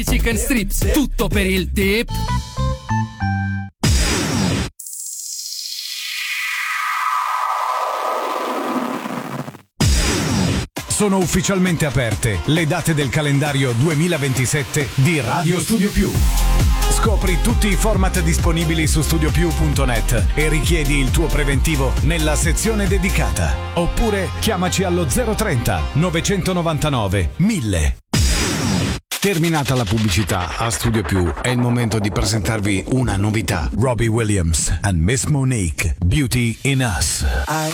Chicken strips, tutto per il tip. Sono ufficialmente aperte le date del calendario 2027 di Radio Studio Più. Scopri tutti i format disponibili su studiopiù.net e richiedi il tuo preventivo nella sezione dedicata. Oppure chiamaci allo 030 999 1000. Terminata la pubblicità, a Studio Più è il momento di presentarvi una novità. Robbie Williams and Miss Monique, Beauty in Us.